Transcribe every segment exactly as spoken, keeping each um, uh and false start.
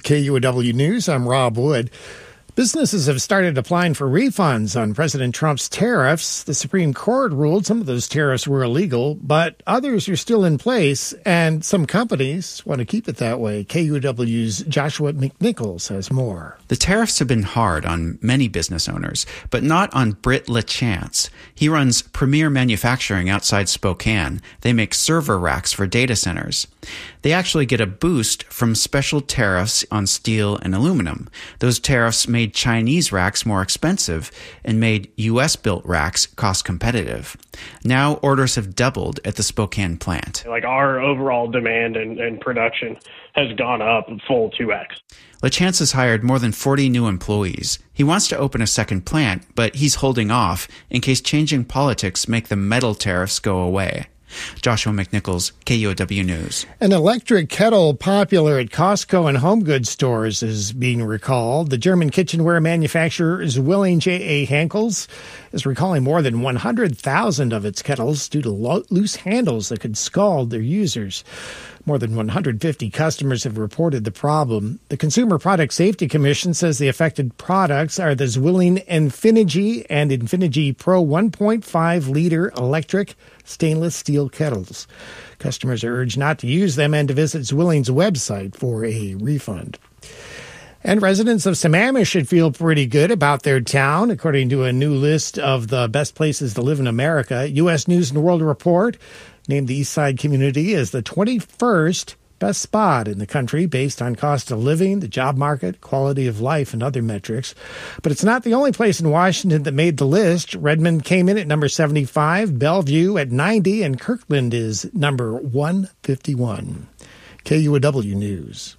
K U O W News, I'm Rob Wood. Businesses have started applying for refunds on President Trump's tariffs. The Supreme Court ruled some of those tariffs were illegal, but others are still in place, and some companies want to keep it that way. K U O W's Joshua McNichols has more. The tariffs have been hard on many business owners, but not on Britt LaChance. He runs Premier Manufacturing outside Spokane. They make server racks for data centers. They actually get a boost from special tariffs on steel and aluminum. Those tariffs made Chinese racks more expensive and made U S-built racks cost competitive. Now orders have doubled at the Spokane plant. Like our overall demand and, and production has gone up full two X. LaChance has hired more than forty new employees. He wants to open a second plant, but he's holding off in case changing politics make the metal tariffs go away. Joshua McNichols, K U O W News. An electric kettle popular at Costco and home goods stores is being recalled. The German kitchenware manufacturer Zwilling J A. Henckels is recalling more than one hundred thousand of its kettles due to lo- loose handles that could scald their users. More than one hundred fifty customers have reported the problem. The Consumer Product Safety Commission says the affected products are the Zwilling Infinity and Infinity Pro one point five liter electric stainless steel kettles. Customers are urged not to use them and to visit Zwilling's website for a refund. And residents of Sammamish should feel pretty good about their town, according to a new list of the best places to live in America. U S News and World Report named the East Side community as the twenty-first best spot in the country based on cost of living, the job market, quality of life, and other metrics. But it's not the only place in Washington that made the list. Redmond came in at number seventy-five, Bellevue at ninety, and Kirkland is number one fifty-one. K U O W News.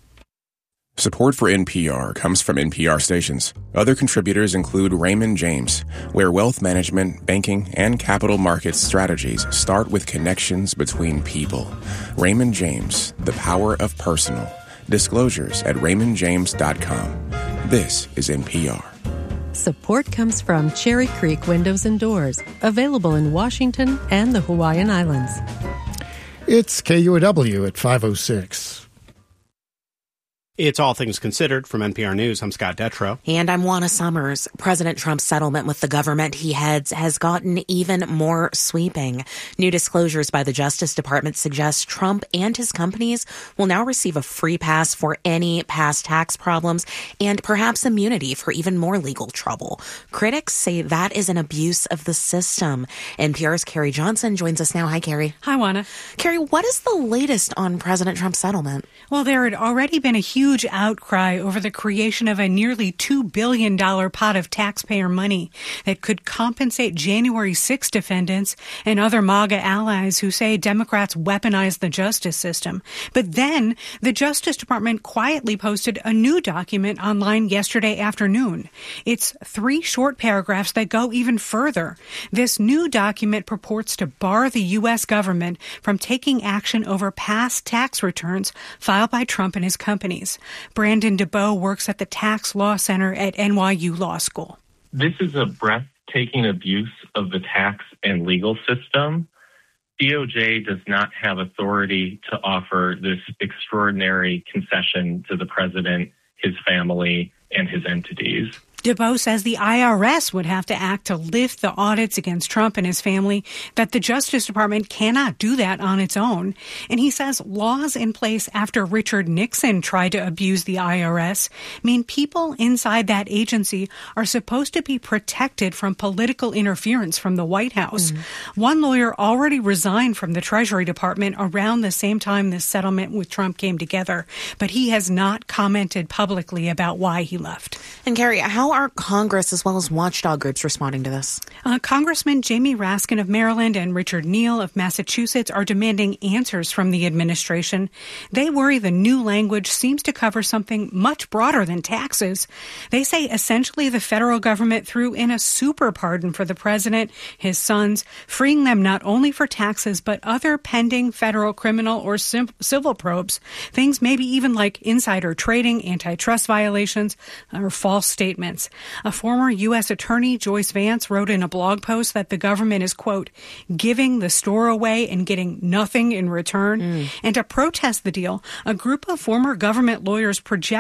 Support for N P R comes from N P R stations. Other contributors include Raymond James, where wealth management, banking, and capital markets strategies start with connections between people. Raymond James, the power of personal. Disclosures at raymond james dot com. This is N P R. Support comes from Cherry Creek Windows and Doors, available in Washington and the Hawaiian Islands. It's K U O W at five oh six. It's All Things Considered from N P R News. I'm Scott Detrow. And I'm Juana Summers. President Trump's settlement with the government he heads has gotten even more sweeping. New disclosures by the Justice Department suggest Trump and his companies will now receive a free pass for any past tax problems and perhaps immunity for even more legal trouble. Critics say that is an abuse of the system. N P R's Carrie Johnson joins us now. Hi, Carrie. Hi, Juana. Carrie, what is the latest on President Trump's settlement? Well, there had already been a huge huge outcry over the creation of a nearly two billion dollars pot of taxpayer money that could compensate January sixth defendants and other MAGA allies who say Democrats weaponized the justice system. But then the Justice Department quietly posted a new document online yesterday afternoon. It's three short paragraphs that go even further. This new document purports to bar the U S government from taking action over past tax returns filed by Trump and his companies. Brandon DeBow works at the Tax Law Center at N Y U Law School. This is a breathtaking abuse of the tax and legal system. D O J does not have authority to offer this extraordinary concession to the president, his family, and his entities. DeBow says the I R S would have to act to lift the audits against Trump and his family, that the Justice Department cannot do that on its own. And he says laws in place after Richard Nixon tried to abuse the I R S mean people inside that agency are supposed to be protected from political interference from the White House. Mm-hmm. One lawyer already resigned from the Treasury Department around the same time this settlement with Trump came together, but he has not commented publicly about why he left. And Carrie, how are Congress as well as watchdog groups responding to this? Uh, Congressman Jamie Raskin of Maryland and Richard Neal of Massachusetts are demanding answers from the administration. They worry the new language seems to cover something much broader than taxes. They say essentially the federal government threw in a super pardon for the president, his sons, freeing them not only for taxes but other pending federal criminal or sim- civil probes, things maybe even like insider trading, antitrust violations, or false statements. A former U S attorney, Joyce Vance, wrote in a blog post that the government is, quote, giving the store away and getting nothing in return. Mm. And to protest the deal, a group of former government lawyers project